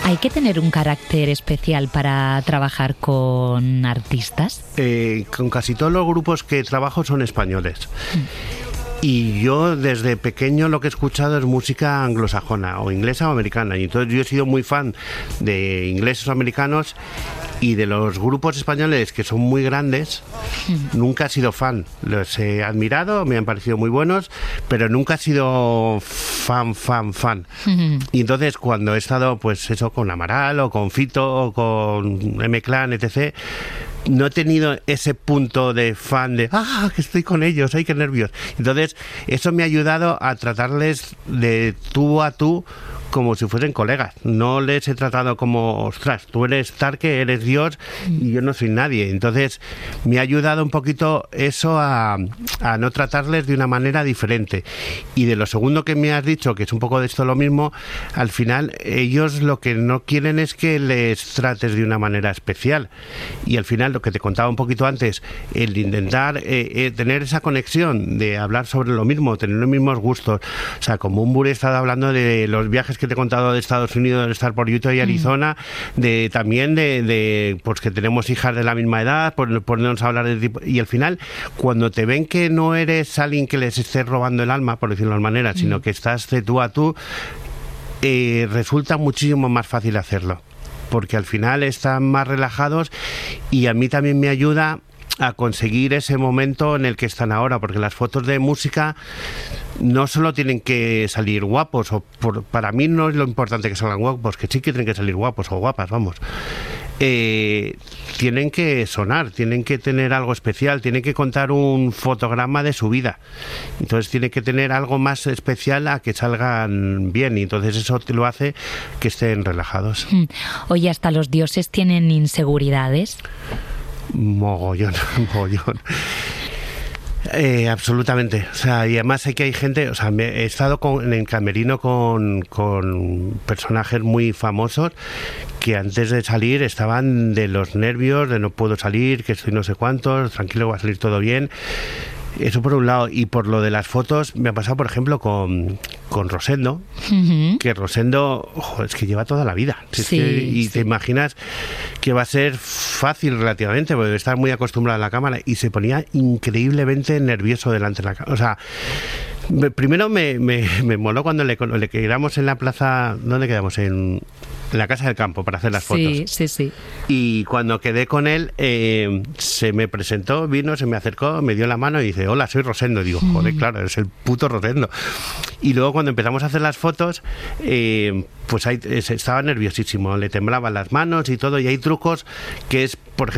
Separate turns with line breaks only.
¿Hay que tener un carácter especial para trabajar con artistas?
Con casi todos los grupos que trabajo son españoles. Y yo desde pequeño lo que he escuchado es música anglosajona, o inglesa o americana. Y entonces yo he sido muy fan de ingleses o americanos, y de los grupos españoles que son muy grandes, nunca he sido fan. Los he admirado, me han parecido muy buenos, pero nunca he sido fan. Y entonces cuando he estado, pues eso, con Amaral o con Fito o con M-Clan, etc., no he tenido ese punto de fan de que estoy con ellos, ¡ay, qué nervios! Entonces eso me ha ayudado a tratarles de tú a tú como si fuesen colegas. No les he tratado como, ostras, tú eres Tarque, eres Dios y yo no soy nadie. Entonces me ha ayudado un poquito eso a no tratarles de una manera diferente. Y de lo segundo que me has dicho, que es un poco de esto lo mismo, al final ellos lo que no quieren es que les trates de una manera especial. Y al final, lo que te contaba un poquito antes, el intentar tener esa conexión de hablar sobre lo mismo, tener los mismos gustos. O sea, como un Buri estaba hablando de los viajes que te he contado de Estados Unidos, de estar por Utah y Arizona, también de pues que tenemos hijas de la misma edad, ponernos a hablar de tipo, y al final cuando te ven que no eres alguien que les esté robando el alma, por decirlo de alguna manera, sino que estás de tú a tú, resulta muchísimo más fácil hacerlo, porque al final están más relajados, y a mí también me ayuda a conseguir ese momento en el que están ahora, porque las fotos de música no solo tienen que salir guapos, para mí no es lo importante que salgan guapos, que sí que tienen que salir guapos o guapas, vamos. Tienen que sonar, tienen que tener algo especial, tienen que contar un fotograma de su vida, entonces tiene que tener algo más especial a que salgan bien, y entonces eso te lo hace que estén relajados.
Oye, ¿hasta los dioses tienen inseguridades?
Mogollón. Absolutamente. O sea, y además sé que hay gente, o sea, he estado en el camerino con personajes muy famosos que antes de salir estaban de los nervios, de no puedo salir, que estoy no sé cuántos, tranquilo, va a salir todo bien. Eso por un lado. Y por lo de las fotos, me ha pasado, por ejemplo, con Rosendo, que Rosendo, es que lleva toda la vida. Y te imaginas que va a ser fácil relativamente, porque debe estar muy acostumbrado a la cámara, y se ponía increíblemente nervioso delante de la cámara. O sea, primero me moló cuando le quedamos en la plaza, ¿dónde quedamos? En la Casa del Campo para hacer las fotos.
Sí.
Y cuando quedé con él, se me presentó, vino, se me acercó, me dio la mano y dice, hola, soy Rosendo. Y digo, joder, claro, eres el puto Rosendo. Y luego cuando empezamos a hacer las fotos, pues ahí estaba nerviosísimo, le temblaban las manos y todo, y hay trucos que es, por ejemplo,